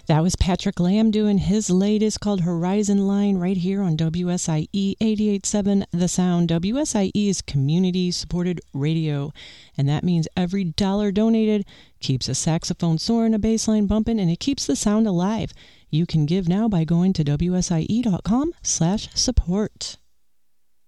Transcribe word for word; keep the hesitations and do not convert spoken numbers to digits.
That was Patrick Lamb doing his latest called Horizon Line right here on W S I E eighty-eight point seven The Sound. W S I E is community-supported radio, and that means every dollar donated keeps a saxophone soaring, a bass line bumping, and it keeps the sound alive. You can give now by going to W S I E dot com slash support.